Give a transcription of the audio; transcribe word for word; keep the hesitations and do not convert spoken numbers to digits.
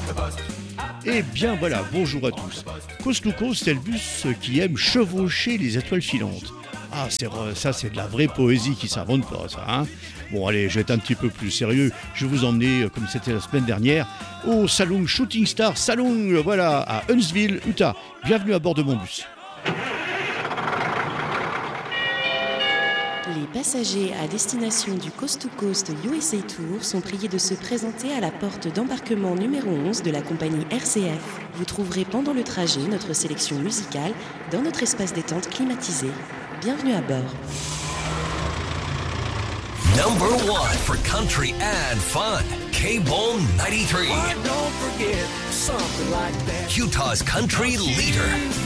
Eh bien voilà, bonjour à tous. Coast to Coast, c'est le bus qui aime chevaucher les étoiles filantes. Ah, c'est vrai, ça c'est de la vraie poésie qui s'invente pas, ça, hein. Bon, allez, je vais être un petit peu plus sérieux. Je vais vous emmener, comme c'était la semaine dernière, au Salon Shooting Star Salon, voilà, à Huntsville, Utah. Bienvenue à bord de mon bus. Les passagers à destination du Coast to Coast U S A Tour sont priés de se présenter à la porte d'embarquement numéro onze de la compagnie R C F. Vous trouverez pendant le trajet notre sélection musicale dans notre espace détente climatisé. Bienvenue à bord. Number one for country and fun, K-Bone ninety-three. Don't forget something like that. Utah's country leader.